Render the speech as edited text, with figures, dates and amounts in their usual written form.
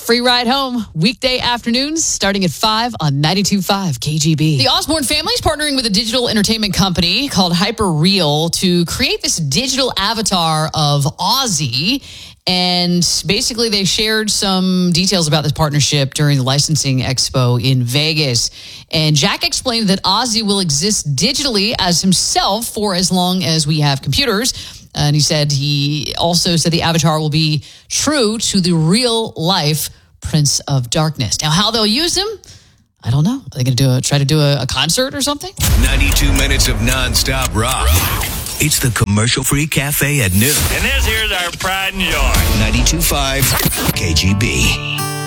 Free ride home, weekday afternoons, starting at 5 on 92.5 KGB. The Osborne family is partnering with a digital entertainment company called Hyperreal to create this digital avatar of Ozzy. And basically, they shared some details about this partnership during the licensing expo in Vegas. And Jack explained that Ozzy will exist digitally as himself for as long as we have computers. And he also said the avatar will be true to the real life Prince of Darkness. Now, how they'll use him, I don't know. Are they going to try to do a concert or something? 92 minutes of nonstop rock. It's the commercial-free cafe at noon. And this here's our pride and joy. 92.5 KGB.